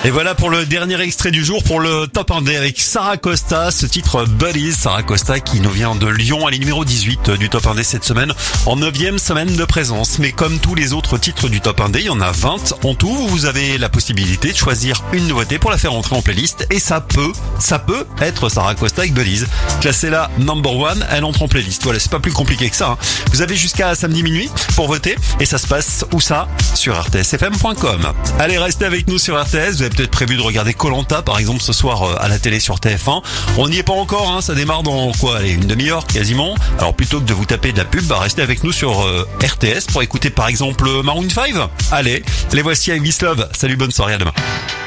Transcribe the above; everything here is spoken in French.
Et voilà pour le dernier extrait du jour, pour le top 1 avec Sarah Costa, ce titre Buddies. Sarah Costa qui nous vient de Lyon, elle est numéro 18 du top 1 cette semaine, en 9e semaine de présence. Mais comme tous les autres titres du top 1, il y en a 20 en tout. Vous avez la possibilité de choisir une nouveauté pour la faire entrer en playlist. Et ça peut être Sarah Costa avec Buddies. Classée là number 1, elle entre en playlist. Voilà, c'est pas plus compliqué que ça. Vous avez jusqu'à samedi minuit pour voter. Et ça se passe où ça? Sur rtsfm.com. Allez, restez avec nous sur RTS. Vous avez peut-être prévu de regarder Koh-Lanta par exemple ce soir à la télé sur TF1. On n'y est pas encore, ça démarre dans une demi-heure quasiment. Alors plutôt que de vous taper de la pub, restez avec nous sur RTS pour écouter par exemple Maroon 5. Allez, les voici avec This Love. Salut, bonne soirée, à demain.